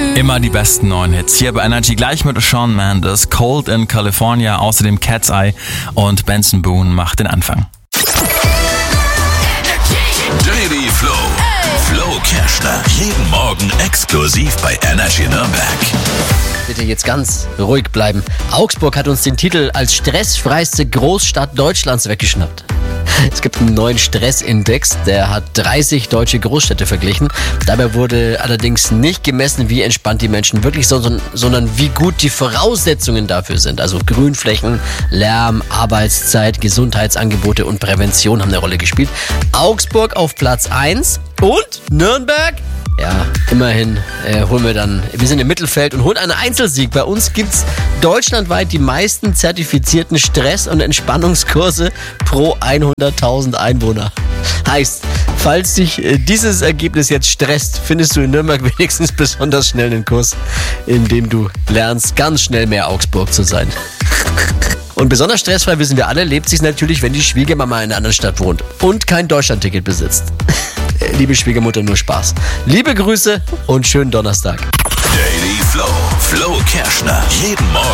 Immer die besten neuen Hits hier bei Energy, gleich mit Shawn Mendes, Cold in California, außerdem Cat's Eye und Benson Boone macht den Anfang. Daily Flow. Flo Kerschner. Jeden Morgen exklusiv bei Energy Nürnberg. Bitte jetzt ganz ruhig bleiben. Augsburg hat uns den Titel als stressfreiste Großstadt Deutschlands weggeschnappt. Es gibt einen neuen Stressindex, der hat 30 deutsche Großstädte verglichen. Dabei wurde allerdings nicht gemessen, wie entspannt die Menschen wirklich sind, sondern wie gut die Voraussetzungen dafür sind. Also Grünflächen, Lärm, Arbeitszeit, Gesundheitsangebote und Prävention haben eine Rolle gespielt. Augsburg auf Platz 1 und Nürnberg? Ja, immerhin wir sind im Mittelfeld und holen einen Einzelsieg. Bei uns gibt's deutschlandweit die meisten zertifizierten Stress- und Entspannungskurse pro 100.000 Einwohner. Heißt, falls dich dieses Ergebnis jetzt stresst, findest du in Nürnberg wenigstens besonders schnell einen Kurs, in dem du lernst, ganz schnell mehr Augsburg zu sein. Und besonders stressfrei, wissen wir alle, lebt sich natürlich, wenn die Schwiegermama in einer anderen Stadt wohnt und kein Deutschlandticket besitzt. Liebe Schwiegermutter, nur Spaß. Liebe Grüße und schönen Donnerstag. Daily Flow. Flo Kerschner. Jeden Morgen